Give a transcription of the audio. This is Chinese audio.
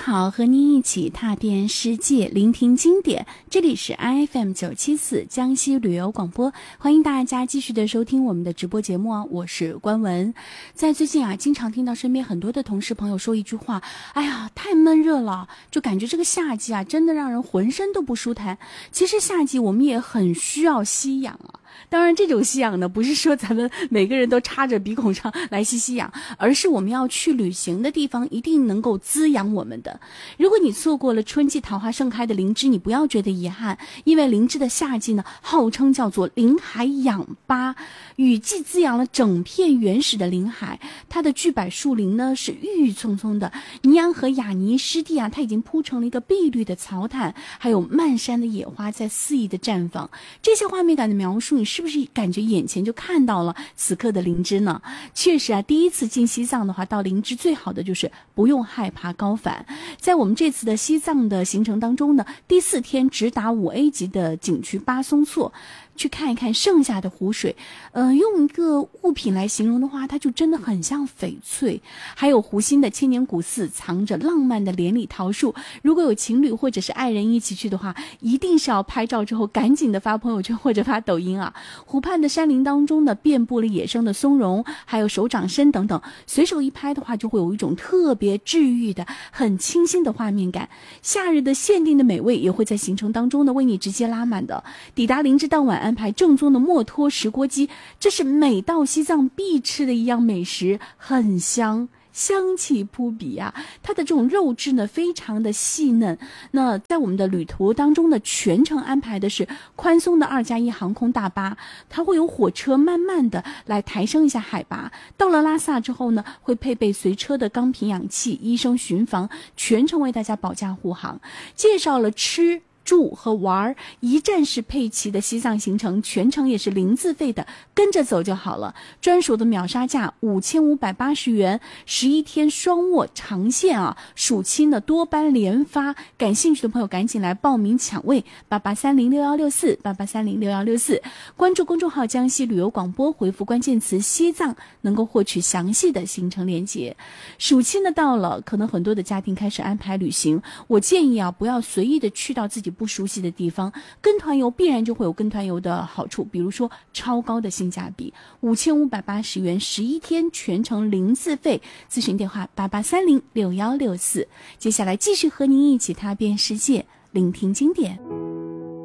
好，和您一起踏遍世界，聆听经典。这里是 IFM 974江西旅游广播，欢迎大家继续的收听我们的直播节目啊，我是关文。在最近啊，经常听到身边很多的同事朋友说一句话，哎呀，太闷热了，就感觉这个夏季啊，真的让人浑身都不舒坦。其实夏季我们也很需要吸氧啊。当然这种吸氧呢，不是说咱们每个人都插着鼻孔上来吸氧，而是我们要去旅行的地方一定能够滋养我们的。如果你错过了春季桃花盛开的林芝，你不要觉得遗憾，因为林芝的夏季呢，号称叫做林海氧吧，雨季滋养了整片原始的林海，它的巨柏树林呢是郁郁葱葱的，尼洋河雅尼湿地啊，它已经铺成了一个碧绿的草毯，还有漫山的野花在肆意的绽放。这些画面感的描述，你是不是感觉眼前就看到了此刻的林芝呢？确实啊，第一次进西藏的话，到林芝最好的就是不用害怕高反。在我们这次的西藏的行程当中呢，第4天直达5A 级的景区巴松措，去看一看盛夏的湖水。用一个物品来形容的话，它就真的很像翡翠。还有湖心的千年古寺，藏着浪漫的连理桃树。如果有情侣或者是爱人一起去的话，一定是要拍照之后赶紧的发朋友圈或者发抖音啊。湖畔的山林当中呢，遍布了野生的松茸，还有手掌参等等，随手一拍的话，就会有一种特别治愈的、很清新的画面感。夏日的限定的美味也会在行程当中呢为你直接拉满的。抵达林芝当晚安排正宗的墨脱石锅鸡，这是每到西藏必吃的一样美食，很香。香气扑鼻啊，它的这种肉质呢非常的细嫩。那在我们的旅途当中呢，全程安排的是宽松的2+1航空大巴，它会有火车慢慢的来抬升一下海拔。到了拉萨之后呢，会配备随车的钢瓶氧气，医生巡房，全程为大家保驾护航。介绍了吃住和玩一站式配齐的西藏行程，全程也是零自费的，跟着走就好了。专属的秒杀价5580元，11天双卧长线啊，暑期呢多班连发，感兴趣的朋友赶紧来报名抢位8830616488306164，关注公众号江西旅游广播，回复关键词西藏，能够获取详细的行程链接。暑期呢到了，可能很多的家庭开始安排旅行，我建议啊，不要随意的去到自己不熟悉的地方，跟团游必然就会有跟团游的好处，比如说超高的性价比，5580元11天全程零自费，咨询电话88306164。接下来继续和您一起踏遍世界，聆听经典。